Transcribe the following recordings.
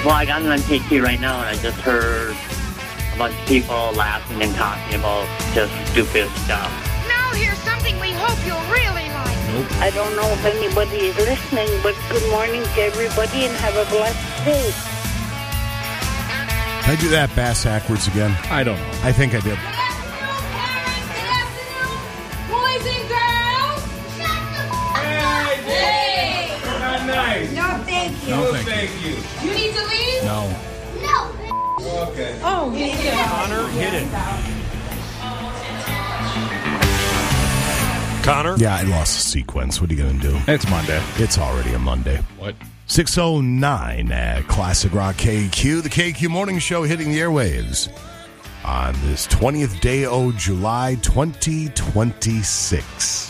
Well, I got on KQ right now, and I just heard a bunch of people laughing and talking about just stupid stuff. Now here's something we hope you'll really like. Nope. I don't know if anybody is listening, but good morning to everybody and have a blessed day. Can I do that bass backwards again? I don't know. I think I did. Boys and girls, Hey! Not nice. No, thank you. No, thank you. You need to leave? No. Okay. Oh, yeah. Connor, hit it. Connor? Yeah, I lost the sequence. What are you going to do? It's Monday. It's already a Monday. What? 6:09 at Classic Rock KQ. The KQ Morning Show hitting the airwaves on this 20th day of July 2026.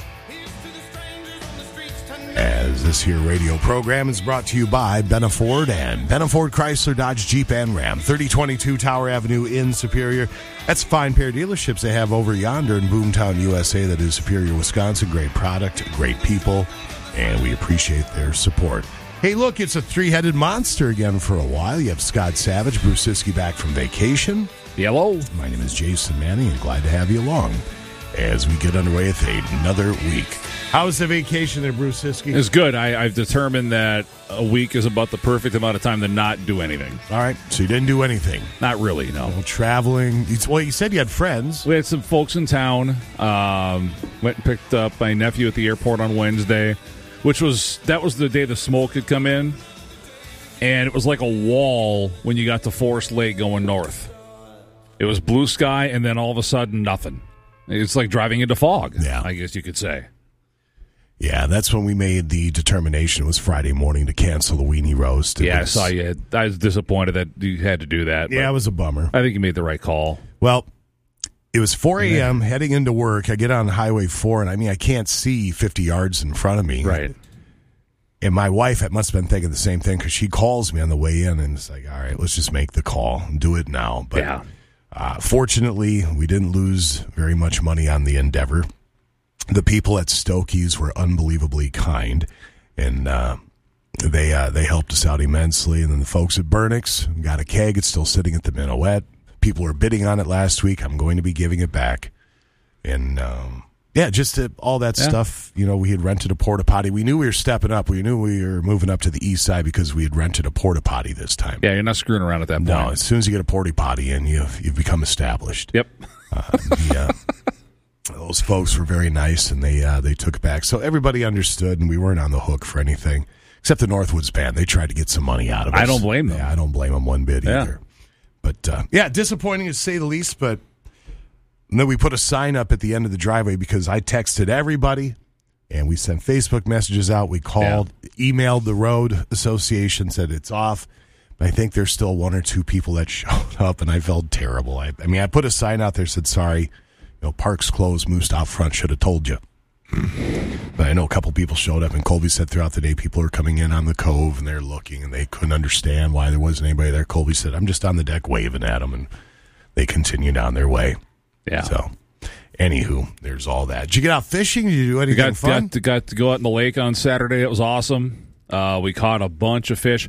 As this here radio program is brought to you by Benaford and Benaford Chrysler Dodge Jeep and Ram, 3022 Tower Avenue in Superior. That's a fine pair of dealerships they have over yonder in Boomtown, USA. That is Superior, Wisconsin. Great product, great people, and we appreciate their support. Hey, look, it's a three-headed monster again for a while. You have Scott Savage, Bruce Siskey back from vacation. Hello. My name is Jason Manning, and glad to have you along as we get underway with another week. How's the vacation there, Bruce Siskey? It's good. I've determined that a week is about the perfect amount of time to not do anything. All right, so you didn't do anything. Not really, no. No traveling. Well, you said you had friends. We had some folks in town. Went and picked up my nephew at the airport on Wednesday, that was the day the smoke had come in, and it was like a wall when you got to Forest Lake going north. It was blue sky, and then all of a sudden, nothing. It's like driving into fog, yeah. I guess you could say. Yeah, that's when we made the determination. It was Friday morning to cancel the weenie roast. I saw you. I was disappointed that you had to do that. Yeah, it was a bummer. I think you made the right call. Well, it was 4 a.m. heading into work. I get on Highway 4, and I can't see 50 yards in front of me. Right. And my wife must have been thinking the same thing because she calls me on the way in, and it's like, all right, let's just make the call and do it now. But yeah. Fortunately, we didn't lose very much money on the endeavor. The people at Stokey's were unbelievably kind, and they helped us out immensely. And then the folks at Burnix got a keg. It's still sitting at the Minuet. People were bidding on it last week. I'm going to be giving it back. And, just all that stuff. We had rented a porta potty. We knew we were stepping up. We knew we were moving up to the east side because we had rented a porta potty this time. Yeah, you're not screwing around at that point. No, as soon as you get a porta potty in, you've become established. Yep. Those folks were very nice, and they took it back. So everybody understood, and we weren't on the hook for anything, except the Northwoods band. They tried to get some money out of us. I don't blame them. Yeah, I don't blame them one bit either. But, disappointing to say the least, but then we put a sign up at the end of the driveway because I texted everybody, and we sent Facebook messages out. We called, emailed the road association, said it's off. But I think there's still one or two people that showed up, and I felt terrible. I put a sign out there, said, sorry, park's closed, moved out front, should have told you. But I know a couple people showed up, and Colby said throughout the day people are coming in on the cove, and they're looking, and they couldn't understand why there wasn't anybody there. Colby said, I'm just on the deck waving at them, and they continued on their way. Yeah. So, anywho, there's all that. Did you get out fishing? Did you do anything fun? Got to go out in the lake on Saturday. It was awesome. We caught a bunch of fish,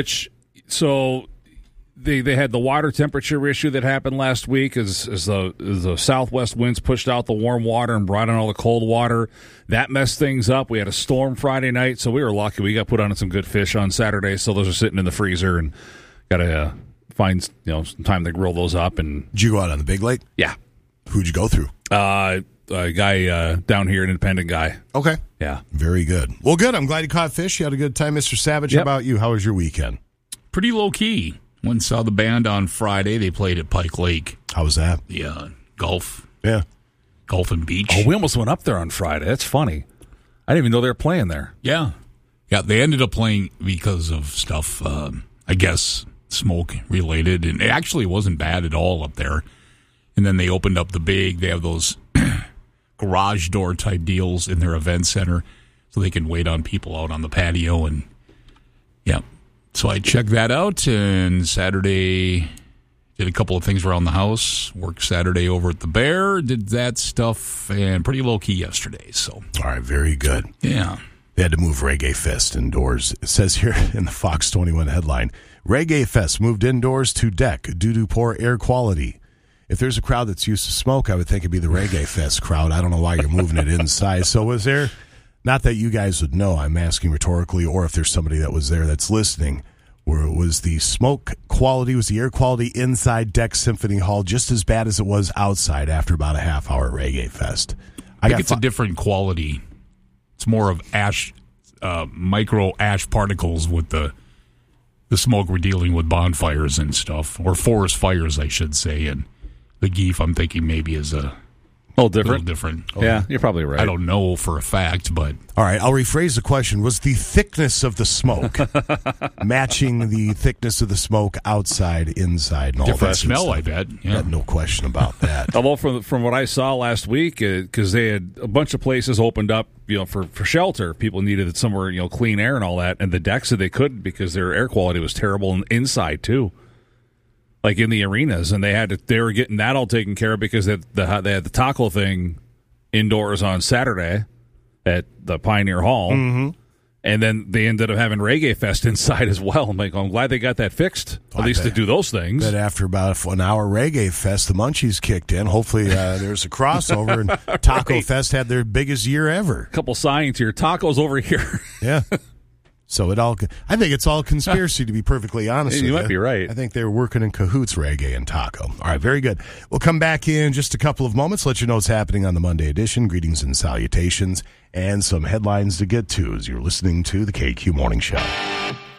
They had the water temperature issue that happened last week as the southwest winds pushed out the warm water and brought in all the cold water. That messed things up. We had a storm Friday night, so we were lucky. We got put on some good fish on Saturday, so those are sitting in the freezer and got to find some time to grill those up. And did you go out on the big lake? Yeah. Who'd you go through? A guy down here, an independent guy. Okay. Yeah. Very good. Well, good. I'm glad you caught fish. You had a good time, Mr. Savage. Yep. How about you? How was your weekend? Pretty low-key. Went and saw the band on Friday. They played at Pike Lake. How was that? Yeah, golf. Yeah. Golf and beach. Oh, we almost went up there on Friday. That's funny. I didn't even know they were playing there. Yeah. Yeah, they ended up playing because of stuff, I guess, smoke-related. And it actually wasn't bad at all up there. And then they opened up they have those garage door type deals in their event center so they can wait on people out on the patio. And, yeah. So I checked that out, and Saturday did a couple of things around the house. Worked Saturday over at the Bear, did that stuff, and pretty low-key yesterday. So, all right, very good. Yeah. They had to move Reggae Fest indoors. It says here in the Fox 21 headline, Reggae Fest moved indoors to deck due to poor air quality. If there's a crowd that's used to smoke, I would think it'd be the Reggae Fest crowd. I don't know why you're moving it inside. So was there, not that you guys would know, I'm asking rhetorically, or if there's somebody that was there that's listening, where was the smoke quality, was the air quality inside Deck Symphony Hall just as bad as it was outside after about a half-hour Reggae Fest? I think it's a different quality. It's more of ash, micro ash particles with the smoke we're dealing with bonfires and stuff, or forest fires, I should say. And the Geef, I'm thinking maybe is a little different. Yeah, you're probably right. I don't know for a fact, but... All right, I'll rephrase the question. Was the thickness of the smoke matching the thickness of the smoke outside, inside, and all different that smell, stuff? I bet. Yeah. No question about that. Although from what I saw last week, because they had a bunch of places opened up, for shelter. People needed somewhere, clean air and all that, and the deck said they couldn't because their air quality was terrible inside too. Like in the arenas, and they were getting that all taken care of because they had the taco thing indoors on Saturday at the Pioneer Hall, and then they ended up having Reggae Fest inside as well. I'm glad they got that fixed, at least to do those things. But after about an hour Reggae Fest, the munchies kicked in. Hopefully there's a crossover, and Taco Fest had their biggest year ever. A couple signs here, tacos over here. Yeah. So I think it's all conspiracy, to be perfectly honest with you. You might be right. I think they were working in cahoots, Reggae and Taco. All right, very good. We'll come back in just a couple of moments, let you know what's happening on the Monday edition. Greetings and salutations, and some headlines to get to as you're listening to the KQ Morning Show.